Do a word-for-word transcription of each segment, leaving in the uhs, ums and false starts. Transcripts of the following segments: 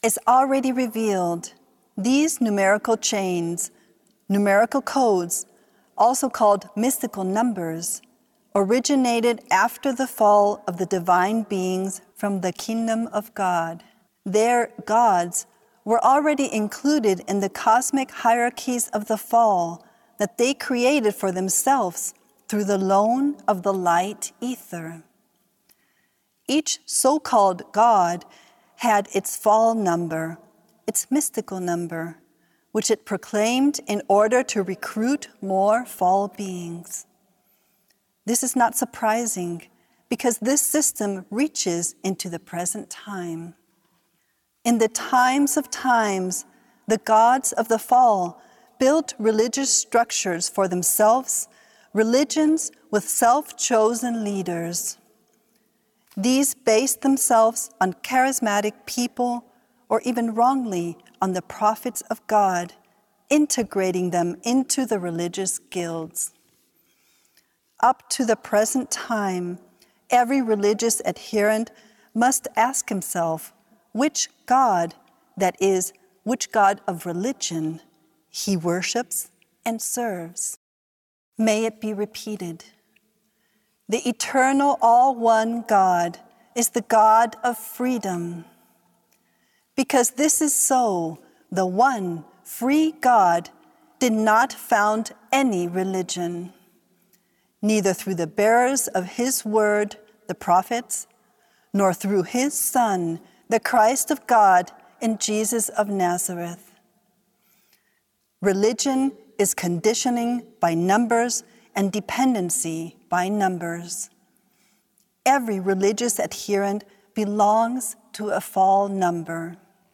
is already revealed. These numerical chains, numerical codes, also called mystical numbers, originated after the fall of the divine beings from the kingdom of God. Their gods were already included in the cosmic hierarchies of the fall that they created for themselves through the loan of the light ether. Each so-called God had its fall number, its mystical number, which it proclaimed in order to recruit more fall beings. This is not surprising, because this system reaches into the present time. In the times of times, the gods of the fall built religious structures for themselves, religions with self-chosen leaders. These based themselves on charismatic people, or even wrongly on the prophets of God, integrating them into the religious guilds. Up to the present time, every religious adherent must ask himself which God, that is, which God of religion, he worships and serves. May it be repeated. The eternal all-one God is the God of freedom. Because this is so, the one free God did not found any religion, neither through the bearers of his word, the prophets, nor through his Son, the Christ of God, in Jesus of Nazareth. Religion is conditioning by numbers and dependency by numbers. Every religious adherent belongs to a fall number.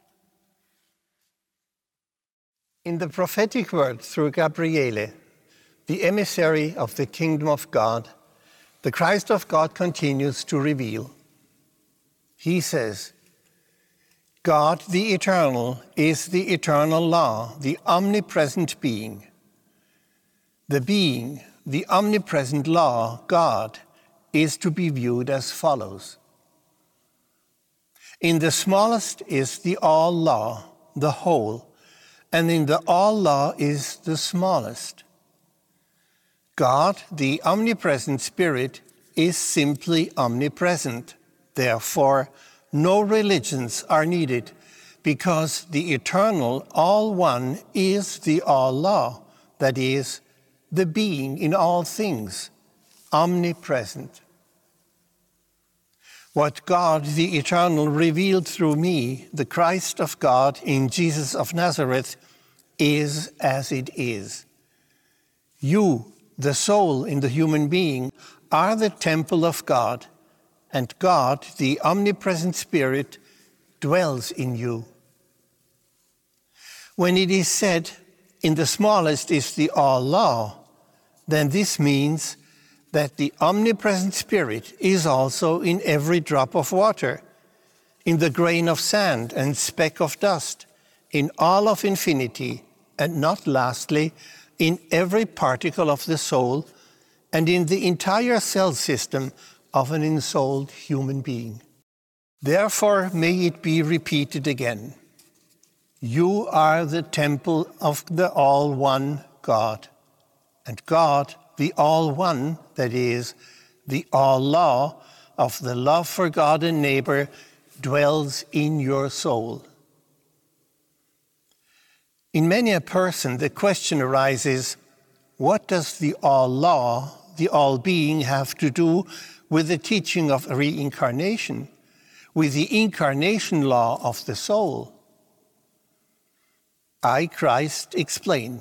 In the prophetic word through Gabriele, the emissary of the kingdom of God, the Christ of God continues to reveal. He says, God the eternal is the eternal law, the omnipresent being. The being, the omnipresent law, God, is to be viewed as follows. In the smallest is the all law, the whole, and in the all law is the smallest. God, the omnipresent Spirit, is simply omnipresent. Therefore, no religions are needed, because the eternal all one is the all law, that is, the being in all things, omnipresent. What God the eternal revealed through me, the Christ of God in Jesus of Nazareth, is as it is. You, the soul in the human being, are the temple of God, and God, the omnipresent Spirit, dwells in you. When it is said, in the smallest is the all law, then this means that the omnipresent Spirit is also in every drop of water, in the grain of sand and speck of dust, in all of infinity, and not lastly, in every particle of the soul, and in the entire cell system of an ensouled human being. Therefore, may it be repeated again. You are the temple of the all-one God, and God, the all-one, that is, the all-law of the love for God and neighbor, dwells in your soul. In many a person, the question arises, what does the all-law, the all-being, have to do with the teaching of reincarnation, with the incarnation law of the soul? I, Christ, explain.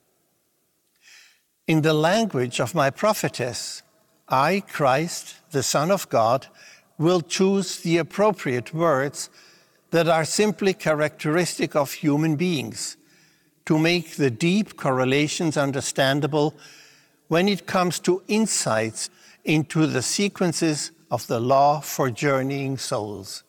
In the language of my prophetess, I, Christ, the Son of God, will choose the appropriate words that are simply characteristic of human beings to make the deep correlations understandable when it comes to insights into the sequences of the law for journeying souls.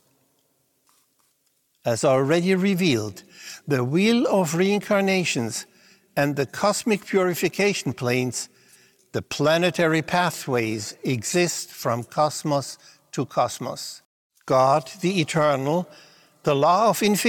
As already revealed, the wheel of reincarnations and the cosmic purification planes, the planetary pathways, exist from cosmos to cosmos. God, the eternal, the law of infinity,